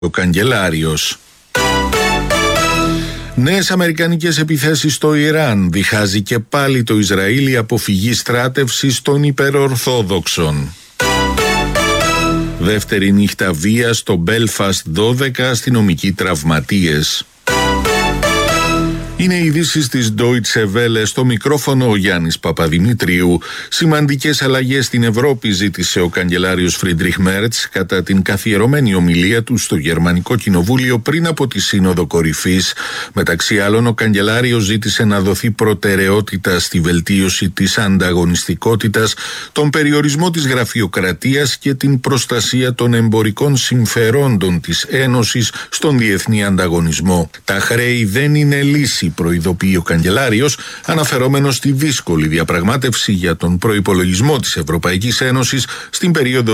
ο καγκελάριος. Νέες αμερικανικές επιθέσεις στο Ιράν. Διχάζει και πάλι το Ισραήλ η αποφυγή στράτευσης των υπερορθόδοξων. Δεύτερη νύχτα βίας στο Μπέλφαστ, 12 αστυνομικοί τραυματίες. Είναι οι ειδήσεις της Deutsche Welle, στο μικρόφωνο ο Γιάννης Παπαδημητρίου. Σημαντικές αλλαγές στην Ευρώπη ζήτησε ο καγκελάριος Φρίντριχ Μέρτς κατά την καθιερωμένη ομιλία του στο Γερμανικό Κοινοβούλιο πριν από τη Σύνοδο Κορυφής. Μεταξύ άλλων, ο καγκελάριος ζήτησε να δοθεί προτεραιότητα στη βελτίωση της ανταγωνιστικότητας, τον περιορισμό της γραφειοκρατίας και την προστασία των εμπορικών συμφερόντων της Ένωσης στον διεθνή ανταγωνισμό. Τα χρέη δεν είναι λύση, προειδοποιεί ο καγκελάριος, αναφερόμενος στη δύσκολη διαπραγμάτευση για τον προϋπολογισμό της Ευρωπαϊκής Ένωσης στην περίοδο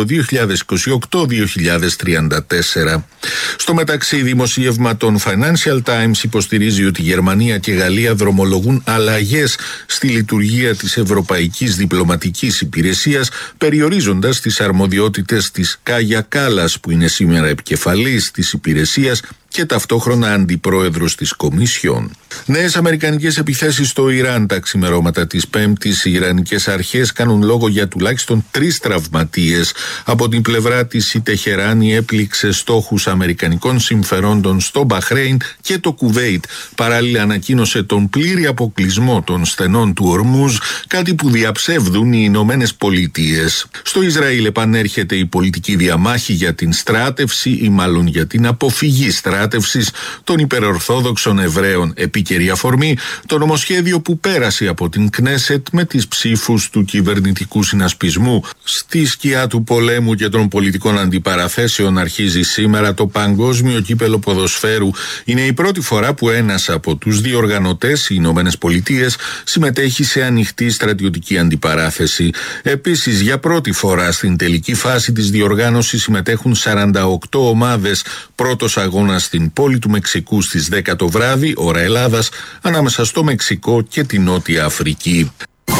2028-2034. Στο μεταξύ, δημοσίευμα των Financial Times υποστηρίζει ότι η Γερμανία και η Γαλλία δρομολογούν αλλαγές στη λειτουργία της Ευρωπαϊκής Διπλωματικής Υπηρεσίας, περιορίζοντας τις αρμοδιότητες της Κάγια Κάλλας, που είναι σήμερα επικεφαλής της υπηρεσίας και ταυτόχρονα αντιπρόεδρος της Κομισιόν. Νέες αμερικανικές επιθέσεις στο Ιράν. Τα ξημερώματα της Πέμπτης, οι Ιρανικές αρχές κάνουν λόγο για τουλάχιστον 3 τραυματίες. Από την πλευρά της, η Τεχεράνη έπληξε στόχους αμερικανικών συμφερόντων στο Μπαχρέιν και το Κουβέιτ. Παράλληλα, ανακοίνωσε τον πλήρη αποκλεισμό των στενών του Ορμούζ, κάτι που διαψεύδουν οι Ηνωμένες Πολιτείες. Στο Ισραήλ επανέρχεται η πολιτική διαμάχη για την στράτευση ή μάλλον για την αποφυγή στράτευσης των υπερορθόδοξων Εβραίων. Επίκαιρη αφορμή, το νομοσχέδιο που πέρασε από την Κνέσετ με τις ψήφους του κυβερνητικού συνασπισμού. Στη σκιά του πολέμου και των πολιτικών αντιπαραθέσεων αρχίζει σήμερα το Παγκόσμιο Κύπελλο Ποδοσφαίρου. Είναι η πρώτη φορά που ένας από τους διοργανωτές, οι Ηνωμένες Πολιτείες, συμμετέχει σε ανοιχτή στρατιωτική αντιπαράθεση. Επίσης, για πρώτη φορά στην τελική φάση της διοργάνωσης συμμετέχουν 48 ομάδες. Πρώτος αγώνας στην πόλη του Μεξικού στις 10 το βράδυ, ώρα Ελλάδας, ανάμεσα στο Μεξικό και τη Νότια Αφρική.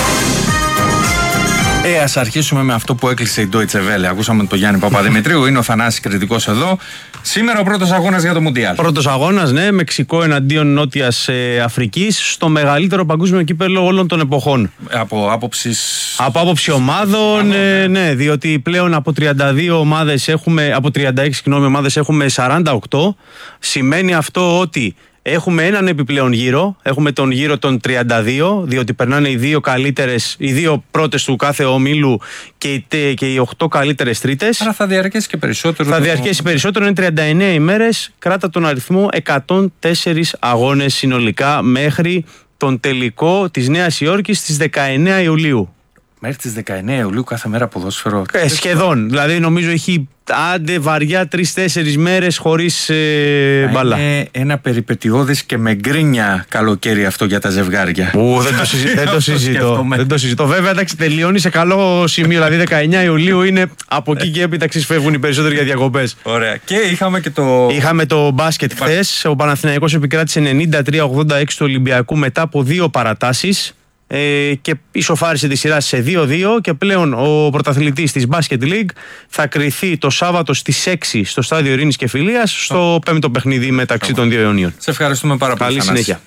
Ας αρχίσουμε με αυτό που έκλεισε η Deutsche Welle. Ακούσαμε τον Γιάννη Παπαδημητρίου, είναι ο Θανάσης κριτικός εδώ. Σήμερα ο πρώτος αγώνας για το Μουντιάλ. Πρώτος αγώνας, ναι, Μεξικό εναντίον Νότιας Αφρικής, στο μεγαλύτερο παγκόσμιο κύπελλο όλων των εποχών. Από άποψη ομάδων, ναι, διότι πλέον από 32 ομάδες έχουμε, από 36 ομάδες έχουμε 48. Σημαίνει αυτό ότι έχουμε έναν επιπλέον γύρο, έχουμε τον γύρο των 32, διότι περνάνε οι 2 καλύτερες, οι 2 πρώτες του κάθε ομίλου και οι 8 καλύτερες τρίτες. Άρα θα διαρκέσει και περισσότερο. Θα διαρκέσει περισσότερο, είναι 39 ημέρες, κράτα τον αριθμό 104 αγώνες συνολικά μέχρι τον τελικό της Νέας Υόρκης στις 19 Ιουλίου. Μέχρι τις 19 Ιουλίου κάθε μέρα ποδόσφαιρο. Σχεδόν, δηλαδή νομίζω έχει άντε βαριά 3-4 μέρες χωρίς μπάλα. Είναι ένα περιπετειώδης και με γκρίνια καλοκαίρι αυτό για τα ζευγάρια. Δεν το συζητώ. Βέβαια, εντάξει, τελειώνει σε καλό σημείο. Δηλαδή, 19 Ιουλίου είναι από εκεί και έπειτα ξεσφεύγουν οι περισσότεροι για διακοπές. Ωραία. Και είχαμε το μπάσκετ χθες. Ο Παναθηναϊκός επικράτησε 93-86 του Ολυμπιακού μετά από 2 παρατάσεις. Και ισοφάρισε τη σειρά σε 2-2 και πλέον ο πρωταθλητής της Basket League θα κριθεί το Σάββατο στις 6 στο στάδιο Ειρήνης και Φιλίας στο 5ο παιχνίδι μεταξύ των 2 Ιωνίων. Σε ευχαριστούμε πάρα πολύ. Καλή συνέχεια.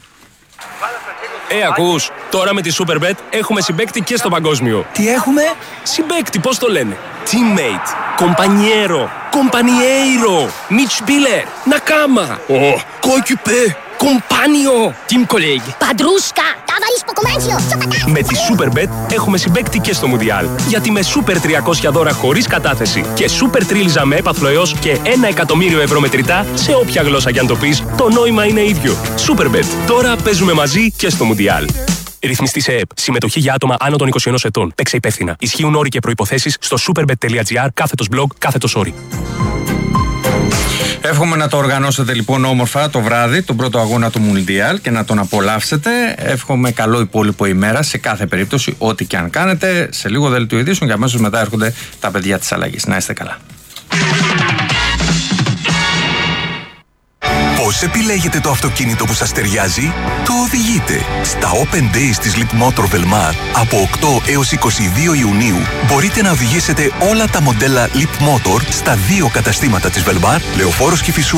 Ακούς, τώρα με τη Superbet έχουμε συμπαίκτη και στο παγκόσμιο. Τι έχουμε? Συμπαίκτη, πώς το λένε? Teammate, compañero, compañeiro, Mitspieler, Nakama, coéquipier, compagno, team colleague. Παντρούσκα, ταβαρίσκο κομμάτσιο. Με τη Superbet έχουμε συμπαίκτη και στο Μουντιάλ. Γιατί με Super 300 δώρα χωρίς κατάθεση και Super Τρίλιζα με έπαθλο έως και 1 εκατομμύριο ευρώ μετρητά σε όποια γλώσσα κι αν το πεις, το νόημα είναι ίδιο. Superbet. Τώρα παίζουμε μαζί και στο Μουντιάλ. Ρυθμιστή σε ΕΠ. Συμμετοχή για άτομα άνω των 21 ετών. Παίξε υπεύθυνα. Ισχύουν όροι και προϋποθέσεις στο superbet.gr/blog/όροι. Εύχομαι να το οργανώσετε λοιπόν όμορφα το βράδυ, τον πρώτο αγώνα του Μουντιάλ, και να τον απολαύσετε. Εύχομαι καλό υπόλοιπο ημέρα σε κάθε περίπτωση, ό,τι και αν κάνετε. Σε λίγο δελτίο ειδήσεων και αμέσως μετά έρχονται τα παιδιά της αλλαγής. Να είστε καλά. Πώς επιλέγετε το αυτοκίνητο που σας ταιριάζει? Το οδηγείτε. Στα Open Days της Leap Motor Velmar από 8 έως 22 Ιουνίου μπορείτε να οδηγήσετε όλα τα μοντέλα Leap Motor στα 2 καταστήματα της Velmar, Λεωφόρος Κηφισού